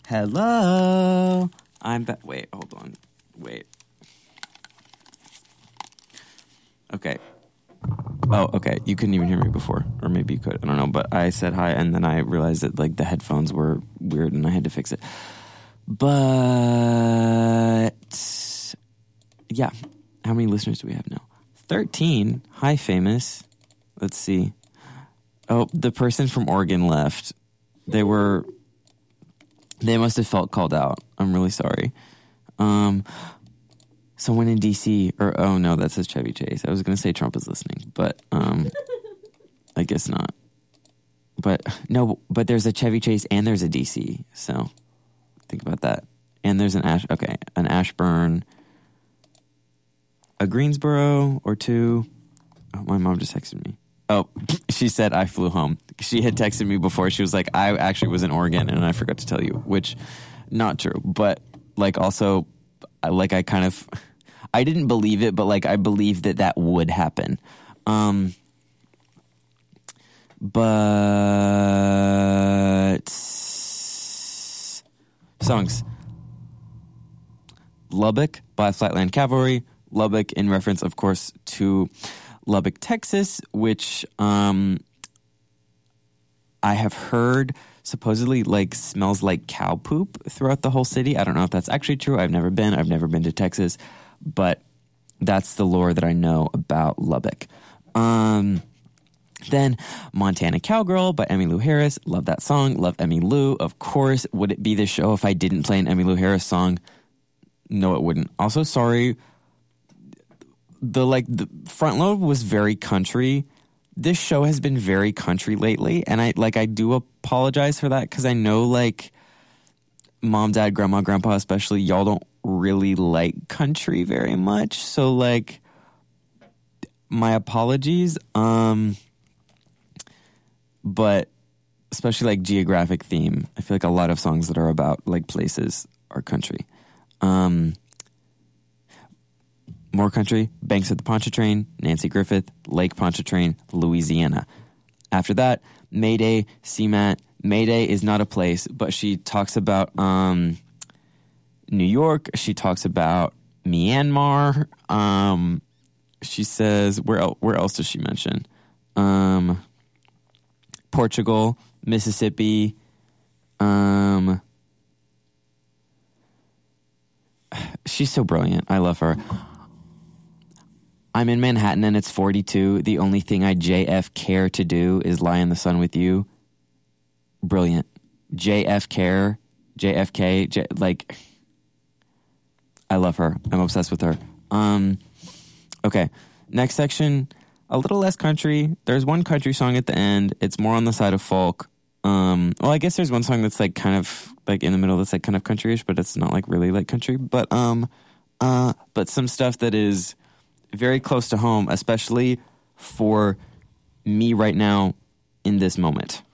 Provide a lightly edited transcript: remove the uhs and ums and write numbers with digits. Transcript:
Hello. I'm back. Wait, hold on. Wait. Okay. Oh, okay. You couldn't even hear me before. Or maybe you could. I don't know. But I said hi, and then I realized that like the headphones were weird, and I had to fix it. But yeah. How many listeners do we have now? 13. Hi, famous. Let's see. Oh, the person from Oregon left. They must have felt called out. I'm really sorry. Someone in DC, or oh no, that says Chevy Chase. I was going to say Trump is listening, but I guess not. But no, but there's a Chevy Chase and there's a DC. So think about that. And there's an Ashburn, a Greensboro or two. Oh, my mom just texted me. Oh, she said I flew home. She had texted me before. She was like, I actually was in Oregon and I forgot to tell you, which not true. But like also, like I didn't believe it, but like I believed that would happen. But songs. Lubbock by Flatland Cavalry. Lubbock in reference, of course, to Lubbock, Texas, which I have heard supposedly like smells like cow poop throughout the whole city. I don't know if that's actually true. I've never been to Texas, but that's the lore that I know about Lubbock. Then Montana Cowgirl by Emmylou Harris. Love that song. Love Emmylou. Of course. Would it be the show if I didn't play an Emmylou Harris song? No, it wouldn't. Also, sorry. The front load was very country. This show has been very country lately, and I do apologize for that because I know like mom, dad, grandma, grandpa, especially y'all don't really like country very much. So like my apologies. But especially like geographic theme, I feel like a lot of songs that are about like places are country. More country, Banks of the Pontchartrain, Nancy Griffith, Lake Pontchartrain, Louisiana. After that, Mayday, CMAT. Mayday is not a place, but she talks about New York. She talks about Myanmar. She says, where else does she mention? Portugal, Mississippi. She's so brilliant. I love her. I'm in Manhattan and it's 42. The only thing I JF care to do is lie in the sun with you. Brilliant. JFK, like, I love her. I'm obsessed with her. Okay. Next section, a little less country. There's one country song at the end. It's more on the side of folk. Well, I guess there's one song that's like kind of like in the middle that's like kind of countryish, but it's not like really like country. But some stuff that is very close to home, especially for me right now in this moment.